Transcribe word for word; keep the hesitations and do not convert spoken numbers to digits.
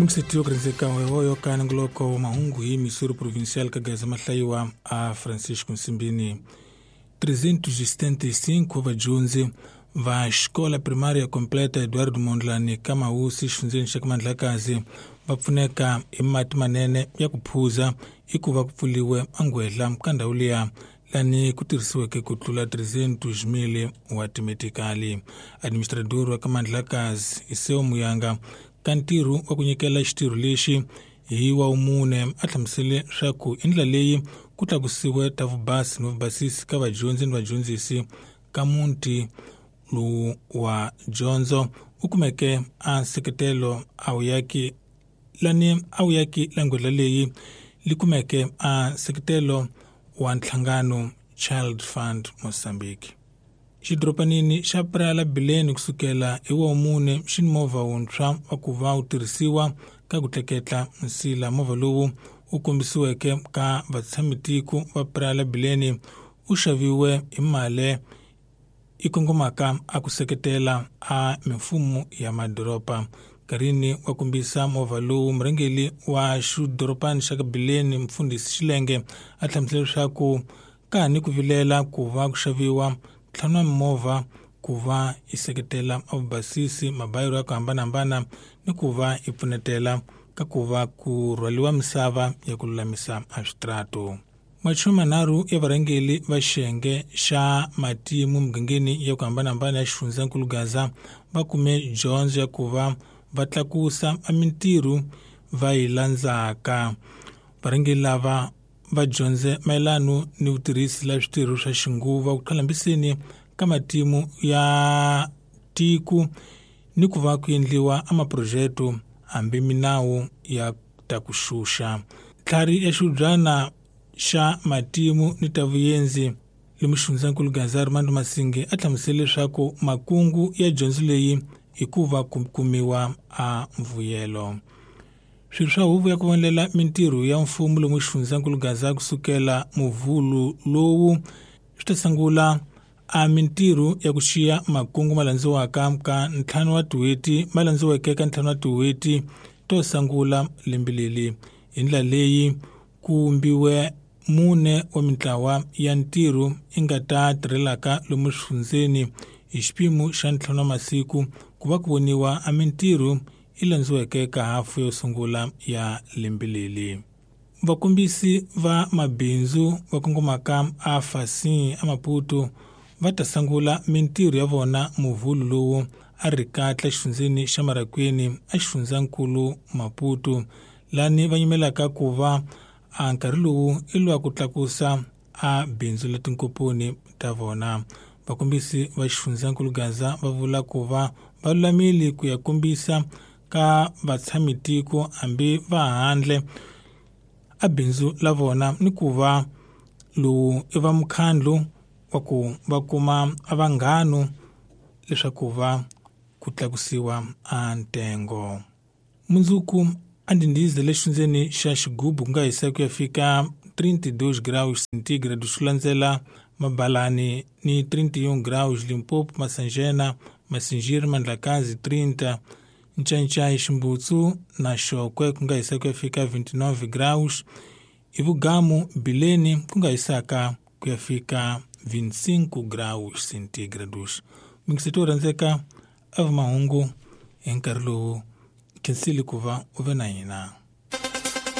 Msitio krinzeka wewoyo kana ngoloko mahungu hii Missouri provincial kagaza mahlaiwa a Francisco Nsimbini. trezentos e setenta e cinco vajunzi va escola primária completa Eduardo Mondlane kama usi shunzeni shakamandlakazi vapfuneka imati manene ya kuphuza ikuva kupfuliwe angwedla mkandaulia lani kutirisiweke kutlula trezentos mil watimetikali. Administrador wa kamandlakazi Iseo Muyanga kantiru wa kunyekela xitiru lexi hi wa umune athlamusele swaku indlela leyi ku tlakusiwe ta vubasi ni vubasisi ka vadyondzi ni vadyondzisi ka munti lowu wa dyondzo u kumeke a nseketelo a wuyaki lani a wuyaki langwedla leyi li kumeke a nseketelo wa ntlhangano Child Fund Mozambique. Xidropanini xa prala bileni kusukela hi wa umune xi ni movha wuntshwa wa ku va wu tirhisiwa ka ku tleketla nsila. Movha lowu u kombisiweke ka vatshamisatiko va prala bileni u xaviwe hi mali i kongomaka a ku seketela a mimfumo ya madoropa. Karini wa kombisa movha lowu murhangeli wa xidoropani xa ka bileni mfundhisi Xilenge a hlamusele leswaku ka ni ku vilela ku va ku xaviwa ntlhanu wa mimovha ku va yi seketela vubasisi mabayiro ya ku hambanahambana ni ku va yi pfunetela ka ku va ku rhwaliwa misava ya ku lulamisa aswitrato. Machumu manharhu ya varhangeli va xiyenge xa matimu mugangeni ya ku hambanahambana ya xifundzankulu Gaza va kume dyondzo ya ku va va tlakusa mintirho va yi landzaka. Varhangeli lava va dyondze mayelano ni vutirhisi la switirho swa xinguva ku khalambiseni ka matimu ya tiko ni ku va ku endliwa amaprojekto hambi minawu ya ta ku xuxa. Ntlhari ya xiubyana xa matimu ni ta vuyenzi lomu xifundzankulu Gaza Armando Masingi a hlamusele leswaku makungu ya dyondzo leyi hi ku va ku kumiwa a mvuyelo. Swilo swa huvo ya ku vonelela mintirho ya mfumo lomu xifundzankulu Gaza kusukela muvhulu lowu swi ta sungula a mintirho ya ku xiya makungu malandziwaka ka ntlhanu wa tiweti malandziweke ka ntlhanu wa tiweti to sungula lembe leri. Hi ndlela leyi kumbiwe mune wa mitlawa ya ntirho i nga ta tirhelaka lomu xifundzeni hi xipimo xa ntlhanu wa masiku ku va ku voniwa a mintirho i landziweke ka hafu yo sungula ya lembe leri. Vakombisi va mabindzu va kongomaka a Fasi a Maputo va ta sungula mintirho ya vona muvhulu lowu a ri katla xifundzeni xa Marakweni a xifundzankulu Maputo lani va yimelaka ku va a nkarhi lowu i lwa ku tlakusa a bindzu la tinkoponi ta vona. Vakombisi va xifundzankulu Gaza va vula ku va va lulamile ku ya kombisa ka vatshamisatiko hambi va handle a bindzu la vona ni ku va lowu i va mukhandlu wa ku va kuma vanghano leswaku va ku tlakusiwa a ntengo. Mundzuku a ndindiza le xifundzenini xa Xigubu ku nga hisa ku ya fika trinta e dois graus centígrados swi landzela Mabalani ni trinta e um graus, Limpopo, Massanjena, Massinjiri, Mandlakazi trinta, Nchanchay, Ximbutsu na Xokwe ku nga hisa ku ya fika vinte e nove graus, Ivugamu, Bileni ku nga hisaka ku ya fika vinte e cinco graus centígrados. Mingisito rhandzeka a va mahungu hi nkarhi lowu khensile ku va u ve na hina.